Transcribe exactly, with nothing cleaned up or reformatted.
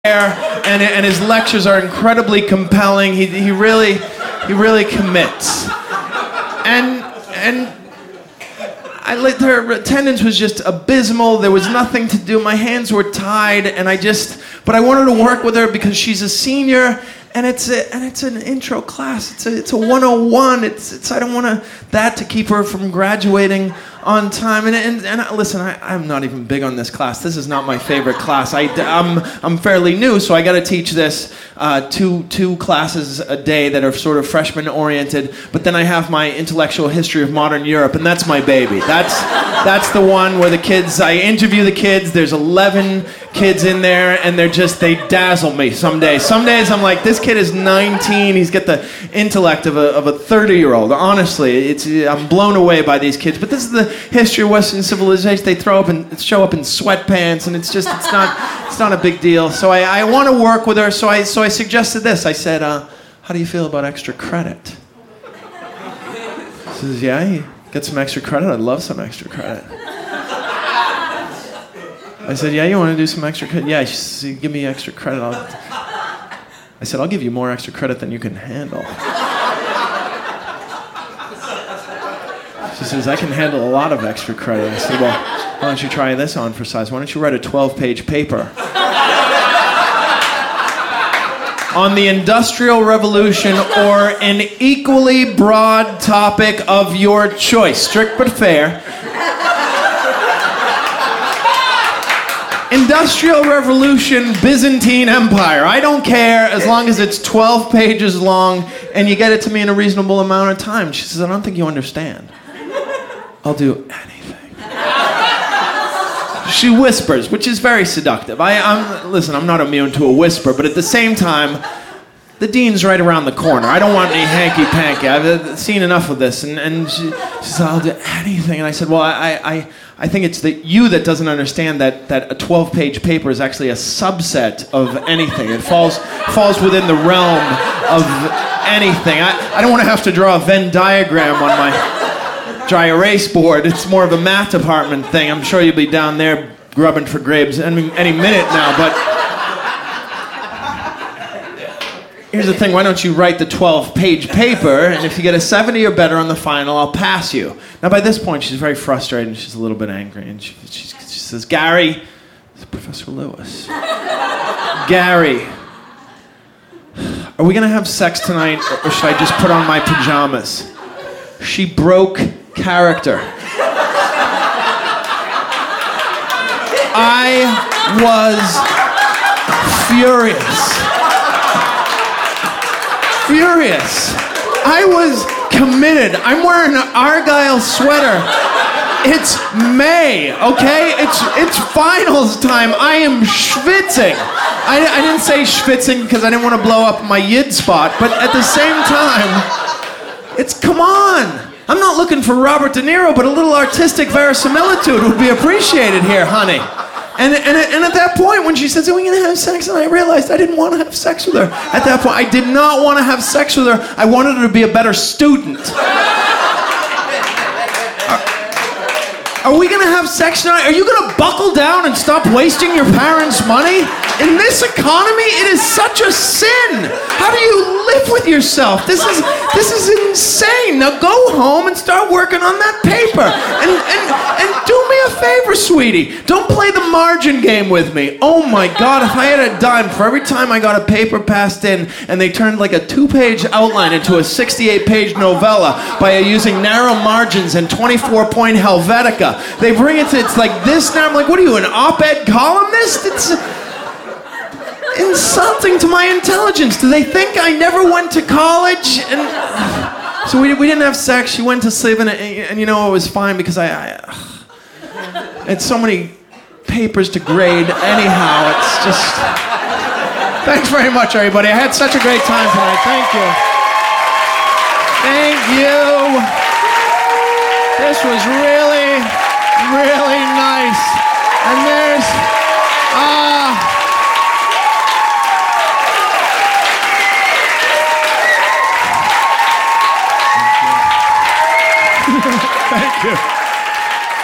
and and his lectures are incredibly compelling. He he really he really commits. And and I let their attendance was just abysmal. There was nothing to do. My hands were tied, and I just but I wanted to work with her because she's a senior. And it's a, and it's an intro class. It's a it's a one oh one. It's it's I don't want to that to keep her from graduating on time. And and, and I, listen, I, I'm not even big on this class. This is not my favorite class. I I'm I'm fairly new, so I got to teach this uh, two two classes a day that are sort of freshman oriented. But then I have my intellectual history of modern Europe, and that's my baby. That's that's the one where the kids. I interview the kids. There's eleven kids in there, and they're just they dazzle me. Some days, some days I'm like, this kid is nineteen. He's got the intellect of a of a thirty-year-old. Honestly, it's I'm blown away by these kids. But this is the history of Western civilization. They throw up and show up in sweatpants, and it's just it's not it's not a big deal. So I, I want to work with her. So I so I suggested this. I said, uh, how do you feel about extra credit? She says, yeah, you get some extra credit. I'd love some extra credit. I said, yeah, you want to do some extra credit? Yeah, she said, give me extra credit. I'll... I said, I'll give you more extra credit than you can handle. She says, I can handle a lot of extra credit. I said, well, why don't you try this on for size? Why don't you write a twelve-page paper on the Industrial Revolution or an equally broad topic of your choice, strict but fair. Industrial Revolution, Byzantine Empire. I don't care as long as it's twelve pages long and you get it to me in a reasonable amount of time. She says, I don't think you understand. I'll do anything. She whispers, which is very seductive. I, I'm listen, I'm not immune to a whisper, but at the same time, the dean's right around the corner. I don't want any hanky-panky. I've seen enough of this. And, and she, she said, I'll do anything. And I said, well, I, I, I think it's the, you that doesn't understand that, that a twelve-page paper is actually a subset of anything. It falls falls within the realm of anything. I, I don't want to have to draw a Venn diagram on my dry erase board. It's more of a math department thing. I'm sure you'll be down there grubbing for grapes any, any minute now, but... Here's the thing, why don't you write the twelve-page paper, and if you get a seventy or better on the final, I'll pass you. Now, by this point, she's very frustrated, and she's a little bit angry, and she, she, she says, Gary, it's Professor Lewis. Gary, are we going to have sex tonight, or should I just put on my pajamas? She broke character. I was furious. Furious. I was committed. I'm wearing an Argyle sweater. It's May, okay? It's it's finals time. I am schwitzing. I, I didn't say schwitzing because I didn't want to blow up my yid spot, but at the same time, it's come on. I'm not looking for Robert De Niro, but a little artistic verisimilitude would be appreciated here, honey. And, and, and at that point, when she says, are we going to have sex? And I realized I didn't want to have sex with her. At that point, I did not want to have sex with her. I wanted her to be a better student. Are, are we going to have sex tonight? Are you going to buckle down and stop wasting your parents' money? In this economy, it is such a sin. How do you live with yourself? This is this is insane. Now go home and start working on that paper. And and and do me a favor, sweetie. Don't play the margin game with me. Oh my God, if I had a dime for every time I got a paper passed in and they turned like a two-page outline into a sixty-eight-page novella by using narrow margins and twenty-four point Helvetica. They bring it to, it's like this now. I'm like, what are you, an op-ed columnist? It's insulting to my intelligence. Do they think I never went to college? And so we we didn't have sex. She went to sleep, and, and you know, it was fine because I, I had so many papers to grade. Anyhow, it's just... Thanks very much, everybody. I had such a great time tonight. Thank you. Thank you. This was really, really nice.